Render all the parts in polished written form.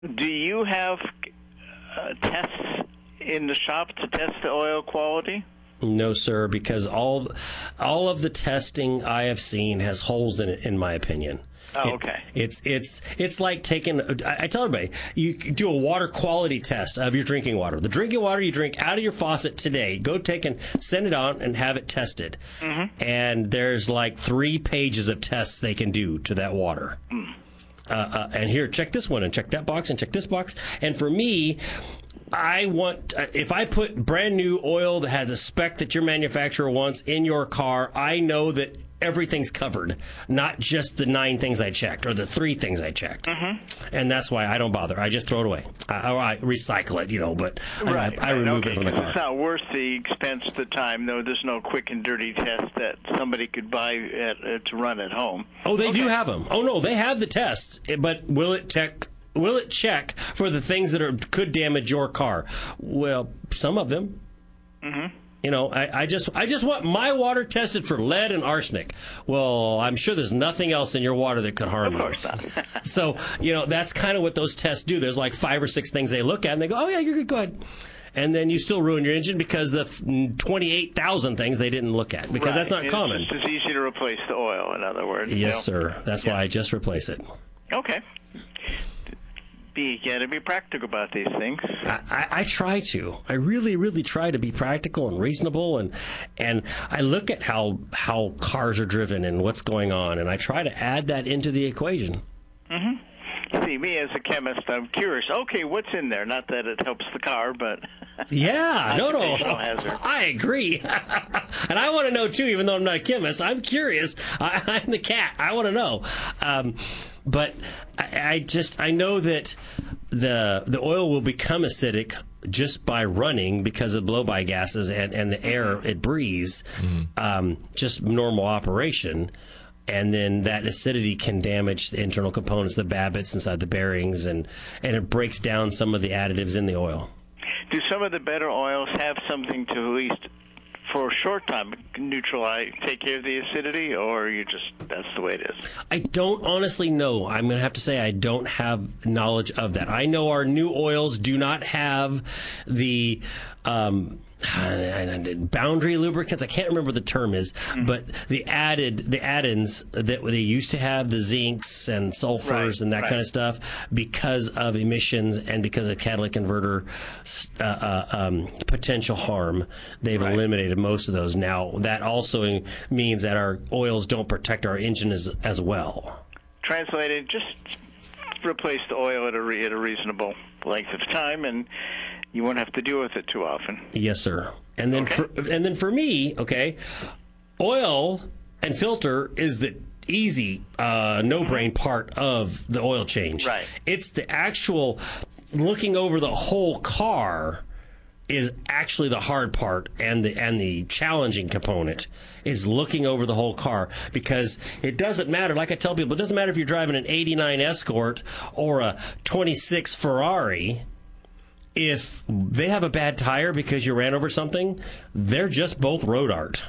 Do you have tests in the shop to test the oil quality? No, sir, because all of the testing I have seen has holes in it, in my opinion. Oh, okay. It's like taking. I tell everybody, you do a water quality test of your drinking water. The drinking water you drink out of your faucet today, go take and send it on and have it tested. Mm-hmm. And there's like 3 pages of tests they can do to that water. And here, check this one and check that box and check this box. And for me, I want, if I put brand new oil that has a spec that your manufacturer wants in your car, I know that everything's covered, not just the 9 things I checked or the 3 things I checked. Mm-hmm. And that's why I don't bother. I just throw it away. I recycle it, but I remove it from the car. It's not worth the expense of the time, though. There's no quick and dirty test that somebody could buy to run at home. Oh, they do have them. Oh, no, they have the tests, but will it check for the things that could damage your car? Well, some of them. Mm-hmm. I just want my water tested for lead and arsenic. Well, I'm sure there's nothing else in your water that could harm you. Of course not. So, that's kind of what those tests do. There's like 5 or 6 things they look at, and they go, oh, yeah, you're good, go ahead. And then you still ruin your engine because the 28,000 things they didn't look at, because that's not common. It's just as easy to replace the oil, in other words. Yes, sir. That's why I just replace it. Okay. You got to be practical about these things. I try to. I really, really try to be practical and reasonable, and I look at how cars are driven and what's going on, and I try to add that into the equation. Mm-hmm. See, me as a chemist, I'm curious. Okay, what's in there? Not that it helps the car, but yeah, no, hazard. I agree, and I want to know too. Even though I'm not a chemist, I'm curious. I'm the cat. I want to know. But I know that the oil will become acidic just by running because of blow-by gases and the air it breathes, just normal operation. And then that acidity can damage the internal components, the babbitt inside the bearings, and it breaks down some of the additives in the oil. Do some of the better oils have something to at least, for a short time, take care of the acidity, or that's the way it is? I don't honestly know. I'm going to have to say I don't have knowledge of that. I know our new oils do not have the boundary lubricants. I can't remember the term is, but the add-ins that they used to have, the zincs and sulfurs and that kind of stuff, because of emissions and because of catalytic converter potential harm, they've eliminated most of those. Now, that also means that our oils don't protect our engine as well. Translated, just replace the oil at a reasonable length of time, and you won't have to deal with it too often. Yes, sir. And then for me, oil and filter is the easy, no-brain part of the oil change. Right. It's the actual looking over the whole car is actually the hard part, and the challenging component is looking over the whole car, because it doesn't matter. Like I tell people, it doesn't matter if you're driving an '89 Escort or a '26 Ferrari. If they have a bad tire because you ran over something, they're just both road art.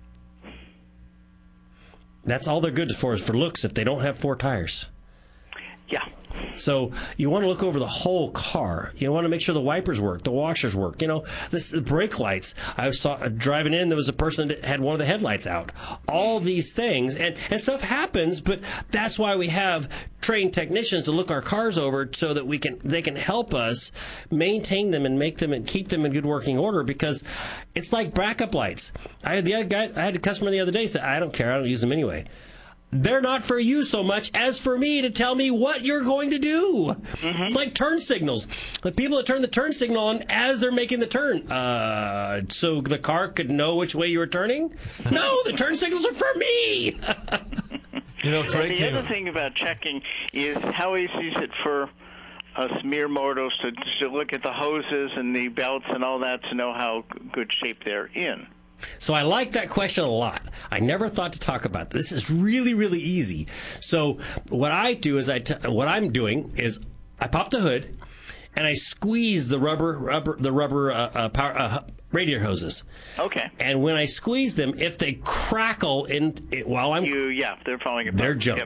That's all they're good for, is for looks, if they don't have 4 tires. Yeah. So you want to look over the whole car. You want to make sure the wipers work, the washers work. The brake lights. I saw driving in, there was a person that had one of the headlights out. All these things, and stuff happens, but that's why we have trained technicians to look our cars over, so that they can help us maintain them and make them and keep them in good working order, because it's like backup lights. I had a customer the other day say, I don't care, I don't use them anyway. They're not for you so much as for me to tell me what you're going to do. Mm-hmm. It's like turn signals. The people that turn the turn signal on as they're making the turn. So the car could know which way you were turning? No, the turn signals are for me. The other thing about checking is, how easy is it for us mere mortals to look at the hoses and the belts and all that to know how good shape they're in? So I like that question a lot. I never thought to talk about this. This is really, really easy. So what I do is what I'm doing is I pop the hood and I squeeze the rubber radiator hoses. Okay. And when I squeeze them, if they crackle while I'm they're falling apart. They're junk. Yep.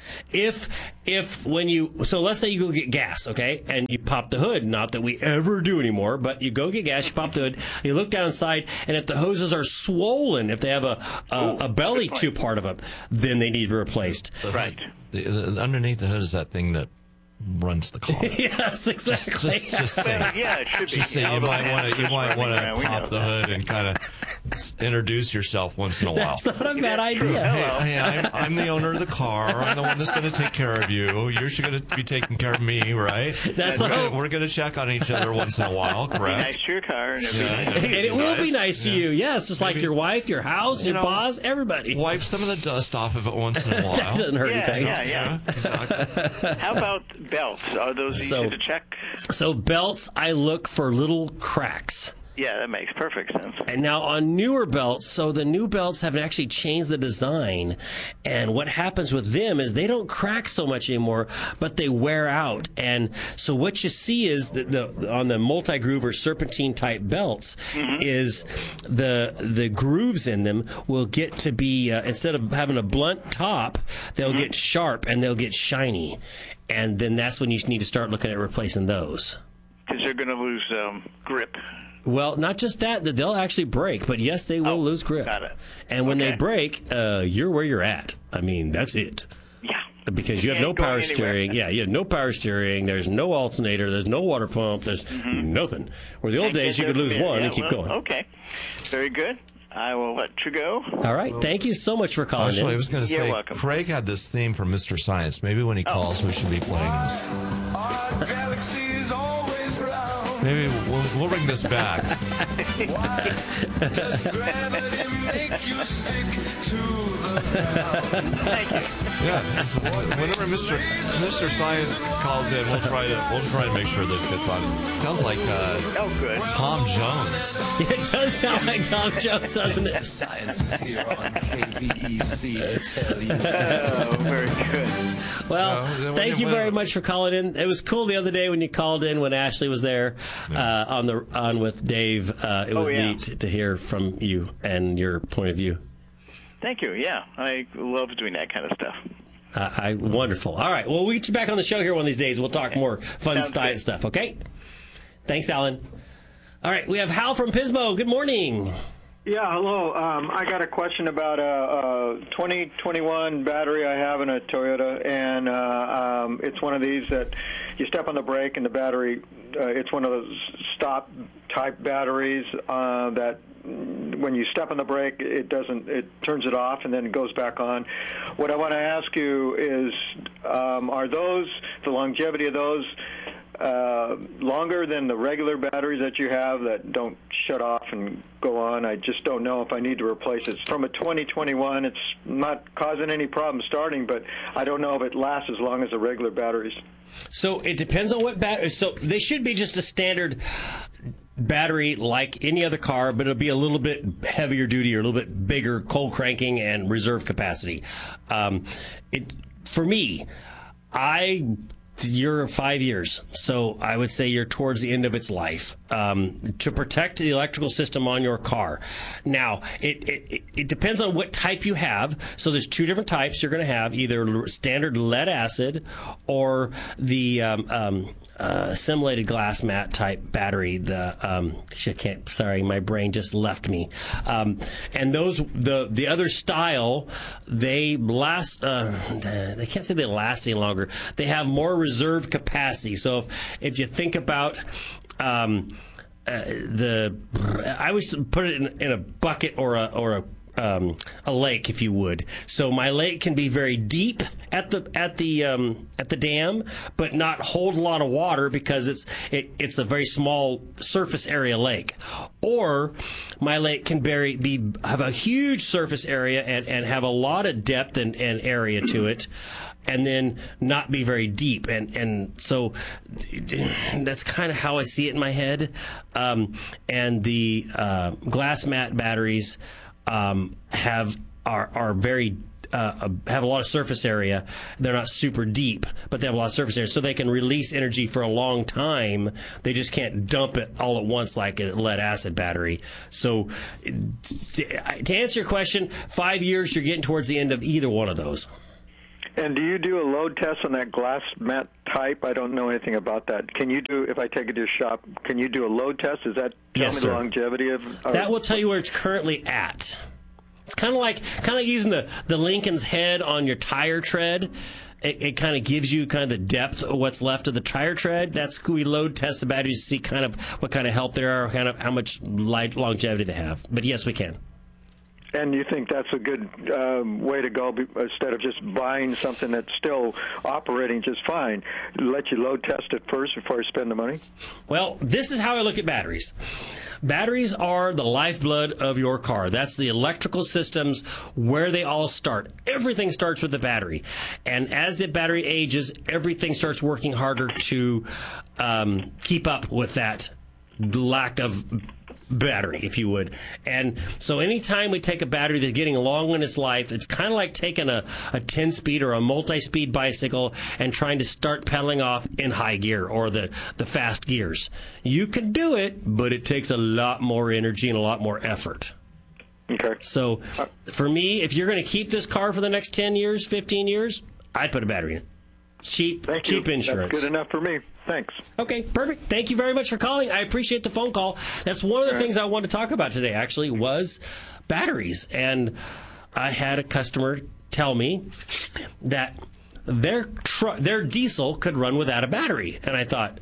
If when so let's say you go get gas, okay, and you pop the hood, not that we ever do anymore, but you go get gas, you pop the hood, you look down inside, and if the hoses are swollen, if they have a belly to part of them, then they need to be replaced. Right. The underneath the hood is that thing that runs the car. Yes, exactly. Just say, yeah, it should be. Just say you might want to pop the hood and kind of introduce yourself once in a while. That's not a bad idea. Hey, I'm the owner of the car. I'm the one that's going to take care of you. You're going to be taking care of me, right? We're going to check on each other once in a while, correct? Be nice to your car. And it will be nice to you. Yes, just like your wife, your house, your boss, everybody. Wipe some of the dust off of it once in a while. That doesn't hurt anything. Yeah. Exactly. How about belts? Are those easy to check? So belts, I look for little cracks. Yeah, that makes perfect sense. And now on newer belts, so the new belts have actually changed the design. And what happens with them is they don't crack so much anymore, but they wear out. And so what you see is that on the multi-groove or serpentine type belts is the grooves in them will get to be, instead of having a blunt top, they'll get sharp and they'll get shiny. And then that's when you need to start looking at replacing those. Because they're going to lose grip. Well, not just that they'll actually break, but yes, they will lose grip. Got it. And when they break, you're where you're at. I mean, that's it. Yeah. Because you have no power steering. Yeah, you have no power steering. There's no alternator. There's no water pump. There's nothing. Where the old days, you could lose one and keep going. Okay. Very good. I will let you go. All right. Thank you so much for calling in. I was going to say, welcome. Craig had this theme from Mr. Science. Maybe when he calls, we should be playing this. Our galaxy is always round. Maybe we'll bring this back. Why does gravity make you stick to the ground? Thank you. Yeah. Whenever Mr. Science calls in, we'll try to make sure this gets on. It sounds like Good. Tom Jones. It does sound like Tom Jones, doesn't it? Science is here on KVEC to tell you. Oh, very good. Well, thank you very much for calling in. It was cool the other day when you called in when Ashley was there on with Dave. It was neat to hear from you and your point of view. Thank you. Yeah, I love doing that kind of stuff. Wonderful. All right. Well, we'll get you back on the show here one of these days. We'll talk more fun diet stuff, okay? Thanks, Alan. All right. We have Hal from Pismo. Good morning. Yeah, hello. I got a question about a 2021 battery I have in a Toyota, and it's one of these that you step on the brake and the battery, it's one of those stop-type batteries that when you step on the brake, it turns it off and then it goes back on. What I want to ask you is, are the longevity of those longer than the regular batteries that you have that don't shut off and go on? I just don't know if I need to replace it. It's from a 2021. It's not causing any problem starting, but I don't know if it lasts as long as the regular batteries. So it depends on what battery. So they should be just a standard battery like any other car, but it'll be a little bit heavier duty or a little bit bigger cold cranking and reserve capacity. For me, you're 5 years, so I would say you're towards the end of its life. To protect the electrical system on your car. Now, it depends on what type you have. So there's two different types you're going to have, either standard lead acid or the assimilated glass mat type battery. Sorry, my brain just left me. And those, the other style, they last, they can't say they last any longer. They have more reserve capacity. So if you think about, I always put it in a bucket or a lake, if you would. So my lake can be very deep at the dam, but not hold a lot of water because it's a very small surface area lake. Or my lake can have a huge surface area and have a lot of depth and area to it, and then not be very deep. And so that's kind of how I see it in my head. And the glass mat batteries have a lot of surface area. They're not super deep, but they have a lot of surface area, so they can release energy for a long time. They just can't dump it all at once like a lead acid battery. So to answer your question, 5 years, you're getting towards the end of either one of those. And do you do a load test on that glass mat type? I don't know anything about that. Can you do, if I take it to your shop, can you do a load test? Does that tell me the longevity of? That will tell you where it's currently at. It's kind of like using the Lincoln's head on your tire tread. It kind of gives you kind of the depth of what's left of the tire tread. That's we load test the batteries to see kind of what kind of health they are, kind of how much longevity they have. But yes, we can. And you think that's a good way to go instead of just buying something that's still operating just fine? Let you load test it first before you spend the money? Well, this is how I look at batteries. Batteries are the lifeblood of your car. That's the electrical systems where they all start. Everything starts with the battery. And as the battery ages, everything starts working harder to keep up with that lack of battery, if you would. And so anytime we take a battery that's getting along in its life, it's kind of like taking a 10-speed or a multi-speed bicycle and trying to start pedaling off in high gear or the fast gears. You can do it, but it takes a lot more energy and a lot more effort. Okay. So for me, if you're going to keep this car for the next 10 years, 15 years, I'd put a battery in it. It's cheap insurance. That's good enough for me. Thanks. Okay, perfect. Thank you very much for calling. I appreciate the phone call. That's one of the things I wanted to talk about today, actually, was batteries. And I had a customer tell me that their diesel could run without a battery. And I thought,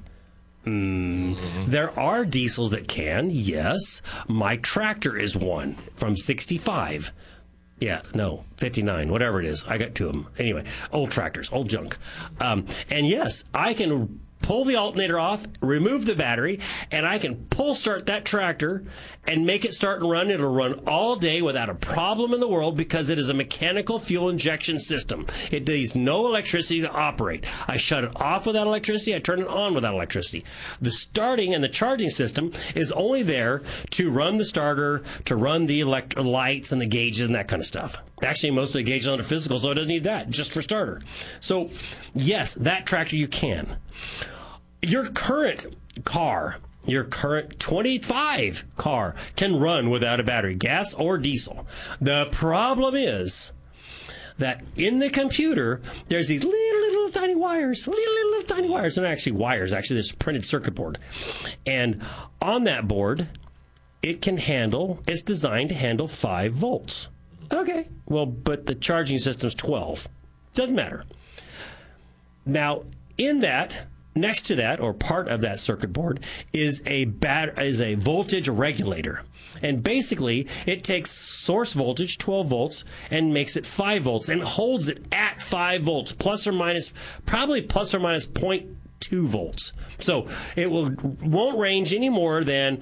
there are diesels that can, yes. My tractor is one from 65. Yeah, no, 59, whatever it is. I got two of them. Anyway, old tractors, old junk. And yes, I can pull the alternator off, remove the battery, and I can pull start that tractor and make it start and run. It'll run all day without a problem in the world because it is a mechanical fuel injection system. It needs no electricity to operate. I shut it off without electricity. I turn it on without electricity. The starting and the charging system is only there to run the starter, to run the lights and the gauges and that kind of stuff. Actually, most of the gauges on a physical, so it doesn't need that, just for starter. So, yes, that tractor you can. Your current car, your current 25 car can run without a battery, gas or diesel. The problem is that in the computer, there's these little tiny wires, little tiny wires. They're not actually wires, actually, there's a printed circuit board. And on that board, it's designed to handle 5 volts. Okay, well, but the charging system's 12. Doesn't matter. Now, in that, next to that, or part of that circuit board, is a voltage regulator. And basically, it takes source voltage, 12 volts, and makes it 5 volts, and holds it at 5 volts, probably plus or minus 0.2 volts. So it won't range any more than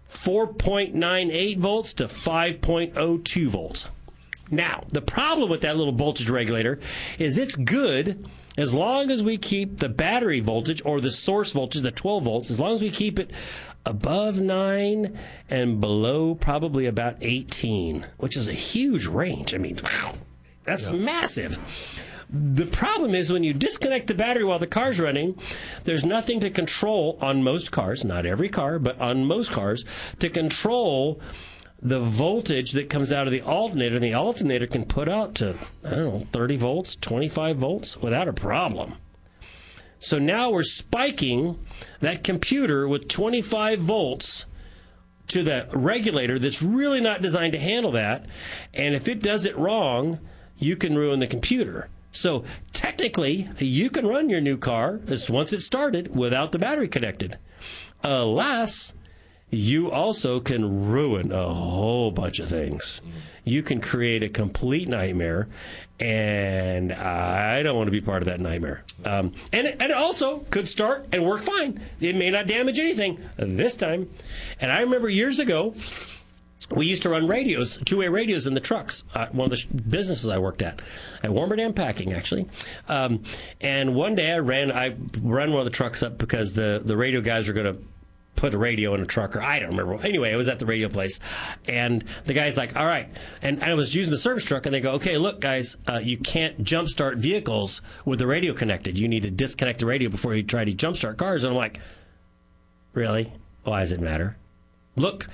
4.98 volts to 5.02 volts. Now, the problem with that little voltage regulator is it's good as long as we keep the battery voltage or the source voltage, the 12 volts, as long as we keep it above 9 and below probably about 18, which is a huge range. I mean, wow, that's massive. The problem is when you disconnect the battery while the car's running, there's nothing to control on most cars, not every car, but on most cars, to control the voltage that comes out of the alternator. And the alternator can put out to, 30 volts, 25 volts without a problem. So now we're spiking that computer with 25 volts to the regulator that's really not designed to handle that. And if it does it wrong, you can ruin the computer. So technically, you can run your new car once it's started without the battery connected. Alas, you also can ruin a whole bunch of things. You can create a complete nightmare, and I don't want to be part of that nightmare. And it also could start and work fine. It may not damage anything this time. And I remember years ago, we used to run radios, two-way radios in the trucks, one of the businesses I worked at Warmerdam Packing, actually. And one day I ran one of the trucks up because the radio guys were going to put a radio in a truck, or I don't remember. Anyway, I was at the radio place, and the guy's like, all right. And I was using the service truck, and they go, okay, look, guys, you can't jumpstart vehicles with the radio connected. You need to disconnect the radio before you try to jumpstart cars. And I'm like, really? Why does it matter? Look,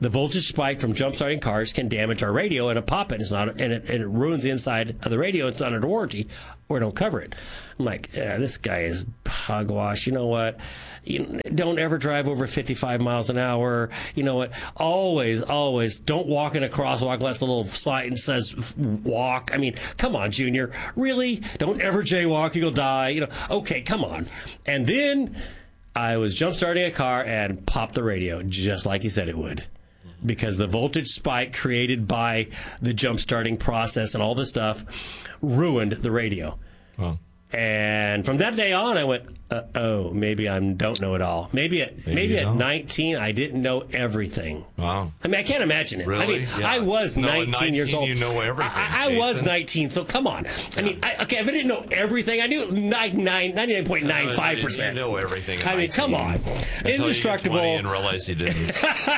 The voltage spike from jump-starting cars can damage our radio and pop it. It's not, and it ruins the inside of the radio. It's not under warranty, or don't cover it. I'm like, this guy is hogwash. You know what? Don't ever drive over 55 miles an hour. You know what? Always don't walk in a crosswalk unless the little sign says walk. I mean, come on, Junior. Really? Don't ever jaywalk. You'll die. Okay, come on. And then I was jump-starting a car and popped the radio, just like he said it would. Because the voltage spike created by the jump-starting process and all this stuff ruined the radio. Wow. And from that day on, I went, maybe I don't know it all. Maybe at 19, I didn't know everything. Wow. I mean, I can't imagine it. Really? I mean, yeah. I was 19 years old. You know everything. I was 19, so come on. I mean, if I didn't know everything, I knew 99.95%. You know everything. I mean, come on. Indestructible. You and realize you didn't.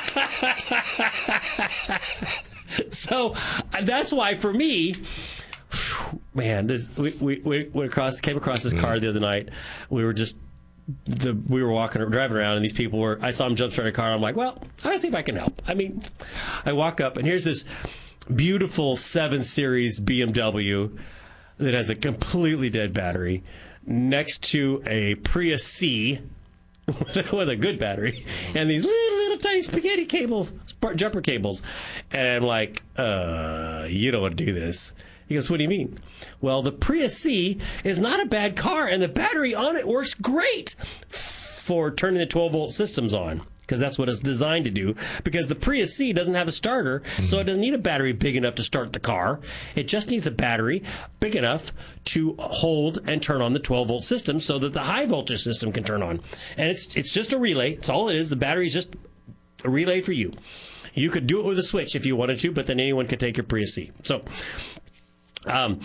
So that's why, for me, man, we came across this car the other night. We were driving around, and these people were. I saw them jump start a car. I'm like, well, I'll see if I can help. I mean, I walk up, and here's this beautiful 7 Series BMW that has a completely dead battery next to a Prius C with a good battery, and these little tiny spaghetti jumper cables. And I'm like, you don't want to do this. He goes, what do you mean? Well, the Prius C is not a bad car, and the battery on it works great for turning the 12-volt systems on, because that's what it's designed to do, because the Prius C doesn't have a starter, so it doesn't need a battery big enough to start the car. It just needs a battery big enough to hold and turn on the 12-volt system so that the high-voltage system can turn on. And it's just a relay. It's all it is. The battery is just a relay for you. You could do it with a switch if you wanted to, but then anyone could take your Prius C. So they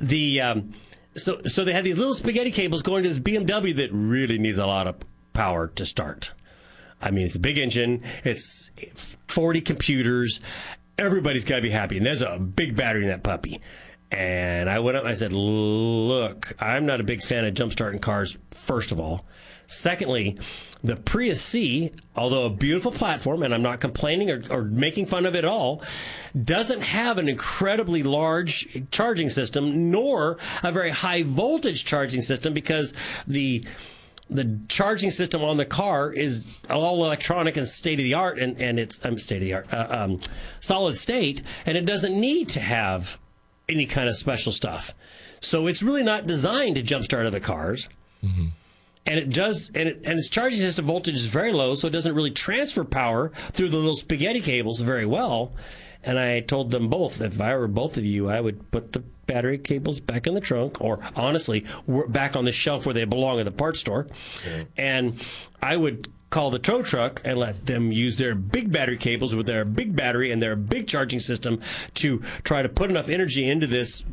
had these little spaghetti cables going to this BMW that really needs a lot of power to start. I mean, it's a big engine. It's 40 computers. Everybody's got to be happy. And there's a big battery in that puppy. And I went up and I said, look, I'm not a big fan of jump-starting cars, first of all. Secondly, the Prius C, although a beautiful platform, and I'm not complaining or making fun of it at all, doesn't have an incredibly large charging system, nor a very high voltage charging system, because the charging system on the car is all electronic and state-of-the-art, and it's state-of-the-art, solid state, and it doesn't need to have any kind of special stuff. So it's really not designed to jumpstart other cars. Mm-hmm. And it does, and its charging system voltage is very low, so it doesn't really transfer power through the little spaghetti cables very well. And I told them both, if I were both of you, I would put the battery cables back in the trunk, or honestly, back on the shelf where they belong in the parts store. Okay. And I would call the tow truck and let them use their big battery cables with their big battery and their big charging system to try to put enough energy into this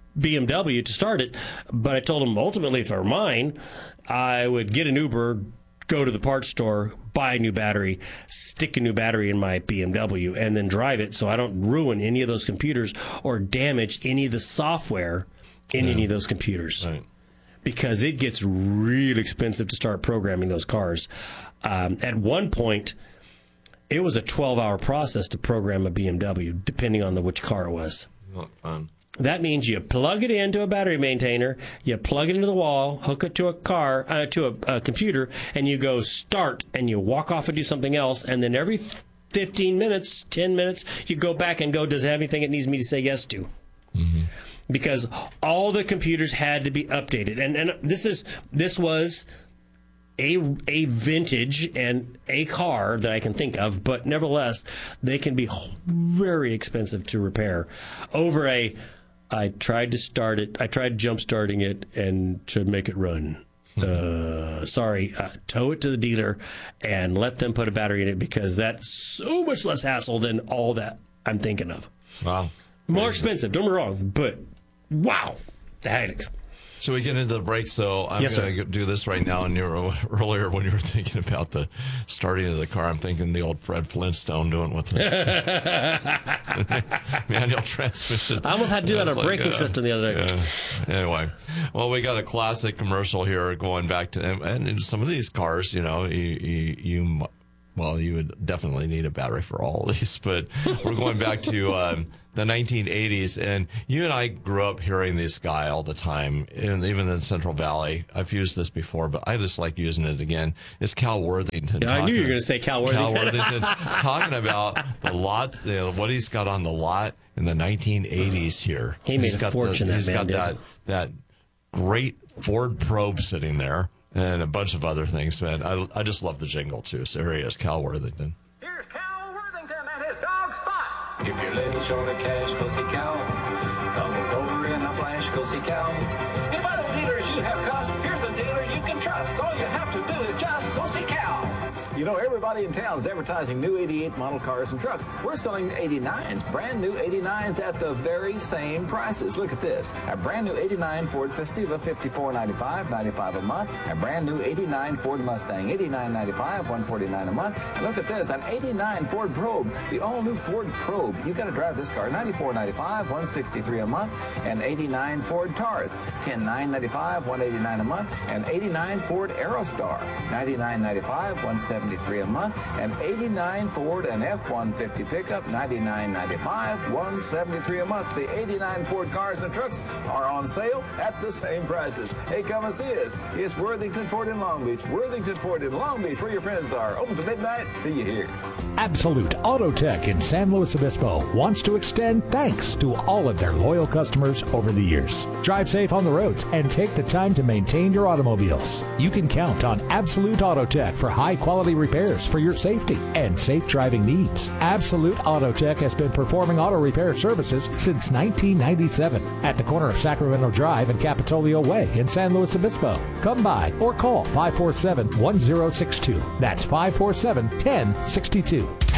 BMW to start it. But I told them, ultimately, if it were mine, I would get an Uber, go to the parts store, buy a new battery, stick a new battery in my BMW, and then drive it so I don't ruin any of those computers or damage any of the software in any of those computers. Right. Because it gets really expensive to start programming those cars. At one point, it was a 12-hour process to program a BMW, depending on which car it was. Not fun. That means you plug it into a battery maintainer, you plug it into the wall, hook it to a car, to a computer, and you go start, and you walk off and do something else, and then every 15 minutes, 10 minutes, you go back and go, does it have anything it needs me to say yes to? Mm-hmm. Because all the computers had to be updated. And this was a vintage and a car that I can think of, but nevertheless, they can be very expensive to repair. I tried to start it. I tried jump starting it and to make it run. Tow it to the dealer and let them put a battery in it, because that's so much less hassle than all that I'm thinking of. Wow. More expensive, don't get me wrong, but wow, the headaches. So we get into the break, so I'm going to do this right now. And earlier when you were thinking about the starting of the car, I'm thinking the old Fred Flintstone doing with the manual transmission. I almost had to do that on a braking system the other day. Yeah. Anyway, well, we got a classic commercial here going back to, and some of these cars, you Well, you would definitely need a battery for all of these, but we're going back to the 1980s, and you and I grew up hearing this guy all the time, and even in Central Valley. I've used this before, but I just like using it again. It's Cal Worthington. Yeah, I knew you were going to say Cal Worthington. Cal Worthington talking about the lot, what he's got on the lot in the 1980s here. He made a fortune. He's got that great Ford Probe sitting there, and a bunch of other things, man. I just love the jingle, too. So here he is, Cal Worthington. Here's Cal Worthington and his dog Spot. If you're little short of cash, go see Cal. Comes over in a flash, go see Cal. If other dealers you have cussed, here's a dealer you can trust. All you have to do is just go see Cal. You know, everybody in town is advertising new 88 model cars and trucks. We're selling 89s, brand new 89s at the very same prices. Look at this. A brand new 89 Ford Festiva, $54.95, $95 a month. A brand new 89 Ford Mustang, $89.95, $149 a month. And look at this, an 89 Ford Probe, the all-new Ford Probe. You got to drive this car, $94.95, $163 a month. And 89 Ford Taurus, $109.95, $189 a month. And 89 Ford Aerostar, $99.95, $173 a month, and 89 Ford and F-150 pickup, $99.95, $173 a month. The 89 Ford cars and trucks are on sale at the same prices. Hey, come and see us. It's Worthington Ford in Long Beach. Worthington Ford in Long Beach, where your friends are. Open to midnight. See you here. Absolute Auto Tech in San Luis Obispo wants to extend thanks to all of their loyal customers over the years. Drive safe on the roads and take the time to maintain your automobiles. You can count on Absolute Auto Tech for high-quality repairs for your safety and safe driving needs. Absolute Auto Tech has been performing auto repair services since 1997 at the corner of Sacramento Drive and Capitolio Way in San Luis Obispo. Come by or call 547-1062. That's 547-1062.